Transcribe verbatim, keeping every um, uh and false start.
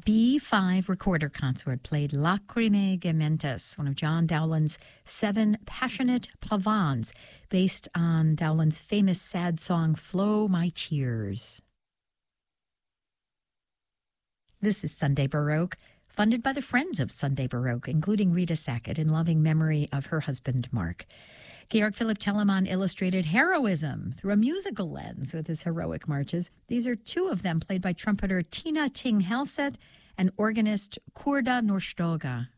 B five Recorder Consort played Lacrime Gementes, one of John Dowland's seven passionate pavans, based on Dowland's famous sad song, Flow My Tears. This is Sunday Baroque, funded by the Friends of Sunday Baroque, including Rita Sackett, in loving memory of her husband, Mark. Georg Philipp Telemann illustrated heroism through a musical lens with his heroic marches. These are two of them, played by trumpeter Tina Ting Helset and organist Korda Norstoga.